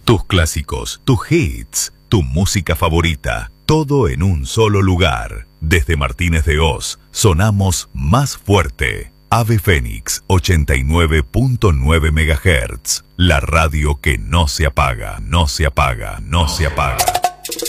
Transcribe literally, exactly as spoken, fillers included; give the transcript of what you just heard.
tus clásicos, tus hits, tu música favorita, todo en un solo lugar. Desde Martínez de Oz, sonamos más fuerte. Ave Fénix ochenta y nueve punto nueve megahertz. La radio que no se apaga, no se apaga, no se apaga.